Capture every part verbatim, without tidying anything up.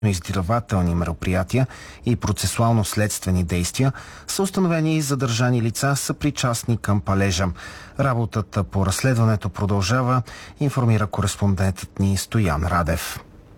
издирвателни мероприятия и процесуално-следствени действия са установени и задържани лица, съпричастни към палежа. Работата по разследването продължава, информира кореспондентът ни Стоян Радев.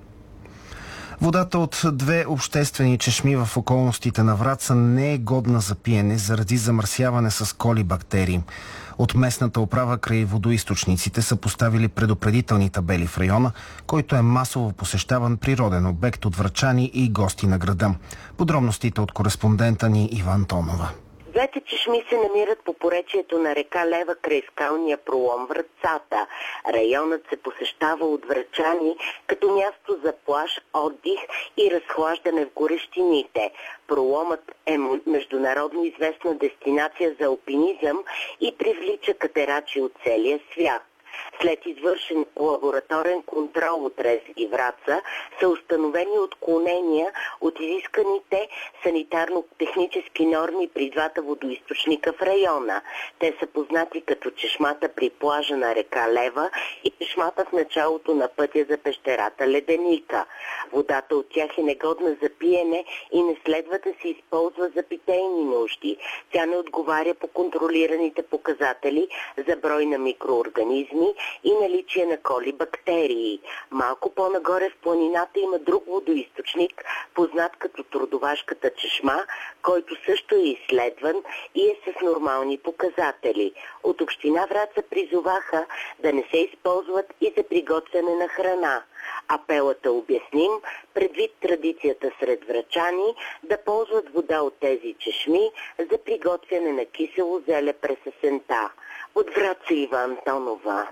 Водата от две обществени чешми в околностите на Враца не е годна за пиене заради замърсяване с колибактерии. От местната управа край водоизточниците са поставили предупредителни табели в района, който е масово посещаван природен обект от врачани и гости на града. Подробностите от кореспондента ни Иван Тонова. Двете чешми се намират по поречието на река Лева край скалния пролом Врацата. Районът се посещава от врачани като място за плаж, отдих и разхлаждане в горещините. Проломът е международно известна дестинация за алпинизъм и привлича катерачи от целия свят. След извършен лабораторен контрол от РЕС и Враца са установени отклонения от изисканите санитарно-технически норми при двата водоизточника в района. Те са познати като чешмата при плажа на река Лева и чешмата в началото на пътя за пещерата Леденика. Водата от тях е негодна за пиене и не следва да се използва за питейни нужди. Тя не отговаря по контролираните показатели за брой на микроорганизми и наличие на колибактерии. Малко по-нагоре в планината има друг водоизточник, познат като Трудовашката чешма, който също е изследван и е с нормални показатели. От община Враца призоваха да не се използват и за приготвяне на храна. Апелът е обясним предвид традицията сред врачани да ползват вода от тези чешми за приготвяне на кисело зеле през есента. От Враца Иван Тонова.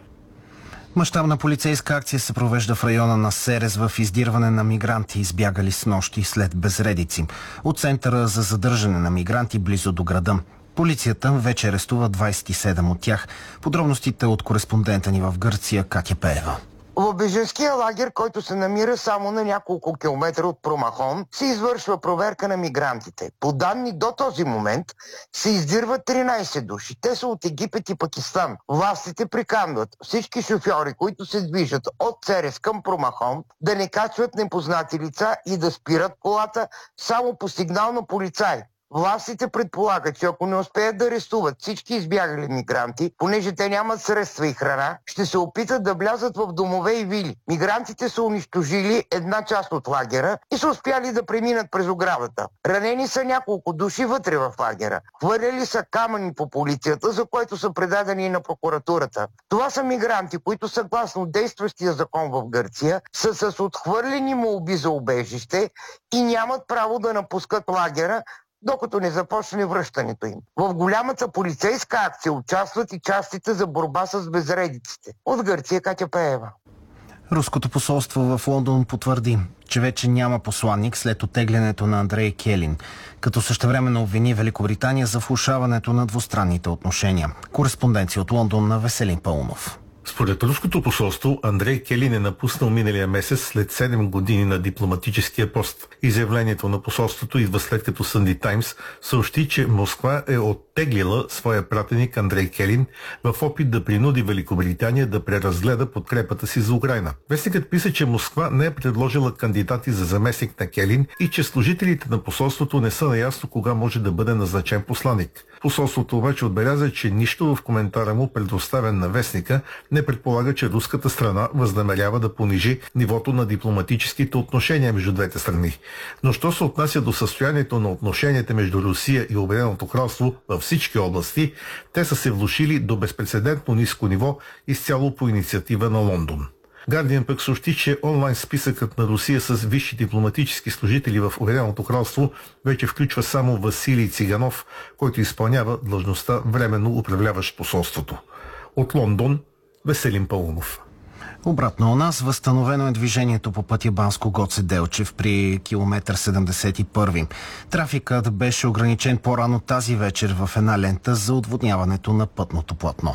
Мащабна полицейска акция се провежда в района на Серес в издирване на мигранти, избягали с нощи след безредици от центъра за задържане на мигранти близо до града. Полицията вече арестува двадесет и седем от тях. Подробностите от кореспондента ни в Гърция Катя Пеева. В бежанския лагер, който се намира само на няколко километра от Промахон, се извършва проверка на мигрантите. По данни до този момент се издирват тринадесет души. Те са от Египет и Пакистан. Властите приканват всички шофьори, които се движат от Серес към Промахон, да не качват непознати лица и да спират колата само по сигнал на полицай. Властите предполагат, че ако не успеят да арестуват всички избягали мигранти, понеже те нямат средства и храна, ще се опитат да влязат в домове и вили. Мигрантите са унищожили една част от лагера и са успяли да преминат през оградата. Ранени са няколко души вътре в лагера. Хвърляли са камъни по полицията, за което са предадени и на прокуратурата. Това са мигранти, които съгласно действащия закон в Гърция са с отхвърлени молби за убежище и нямат право да напускат лагера, докато не започне връщането им. В голямата полицейска акция участват и частите за борба с безредиците. От Гърция Катя Пеева. Руското посолство в Лондон потвърди, че вече няма посланник след оттеглянето на Андрей Келин, като същевременно обвини Великобритания за влошаването на двустранните отношения. Кореспонденция от Лондон на Веселин Паунов. Според руското посолство, Андрей Келин е напуснал миналия месец след седем години на дипломатическия пост. Изявлението на посолството идва след като Sunday Times съобщи, че Москва е оттеглила своя пратеник Андрей Келин в опит да принуди Великобритания да преразгледа подкрепата си за Украйна. Вестникът пише, че Москва не е предложила кандидати за заместник на Келин и че служителите на посолството не са наясно кога може да бъде назначен посланик. Посолството обаче отбеляза, че нищо в коментара му, предоставен на вестника, не предполага, че руската страна възнамерява да понижи нивото на дипломатическите отношения между двете страни. Но що се отнася до състоянието на отношенията между Русия и Обединеното кралство във всички области, те са се влошили до безпрецедентно ниско ниво, изцяло по инициатива на Лондон. Гардиан пък съобщи, че онлайн списъкът на Русия с висши дипломатически служители в Обединеното кралство вече включва само Василий Циганов, който изпълнява длъжността временно управляващ посолството. От Лондон Веселин Паунов. Обратно у нас възстановено е движението по пътя Банско-Гоце Делчев при километър седемдесет и първи. Трафикът беше ограничен по-рано тази вечер в една лента за отводняването на пътното платно.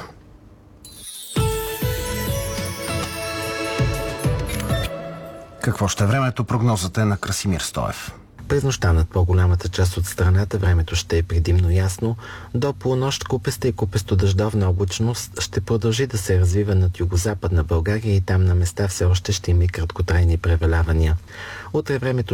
Какво ще е времето? Прогнозата е на Красимир Стоев. През нощта над по-голямата част от страната времето ще е предимно ясно. До полунощ купеста и купесто-дъждовна облачност ще продължи да се развива над югозападна България и там на места все още ще има и краткотрайни превалявания. Утре времето